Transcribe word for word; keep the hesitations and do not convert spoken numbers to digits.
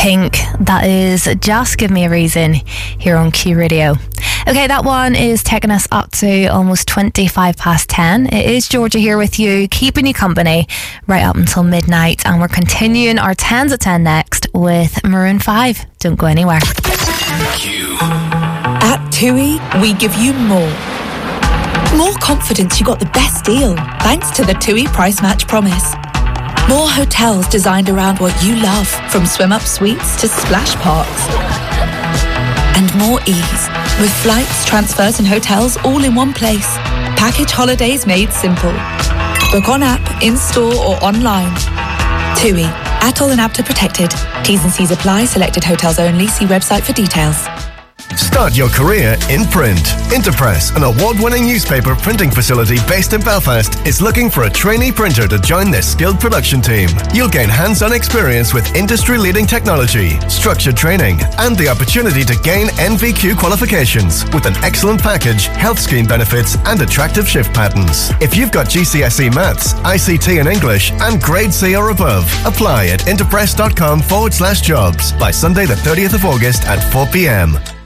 Pink. That is Just Give Me a Reason here on Q Radio. Okay, that one is taking us up to almost twenty-five past ten. It is Georgia here with you, keeping you company right up until midnight. And we're continuing our tens at ten next with Maroon five. Don't go anywhere. Q. At TUI, we give you more. More confidence you got the best deal, thanks to the TUI Price Match Promise. More hotels designed around what you love, from swim-up suites to splash parks. And more ease, with flights, transfers and hotels all in one place. Package holidays made simple. Book on app, in-store or online. TUI, atoll and A B T A protected. T's and C's apply, selected hotels only. See website for details. Start your career in print. Interpress, an award-winning newspaper printing facility based in Belfast, is looking for a trainee printer to join their skilled production team. You'll gain hands-on experience with industry-leading technology, structured training, and the opportunity to gain N V Q qualifications with an excellent package, health scheme benefits, and attractive shift patterns. If you've got G C S E Maths, I C T and English, and Grade C or above, apply at interpress.com forward slash jobs by Sunday the thirtieth of August at four p.m.